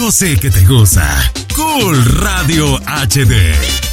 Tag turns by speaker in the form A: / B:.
A: Yo sé que te gusta. Cool Radio HD.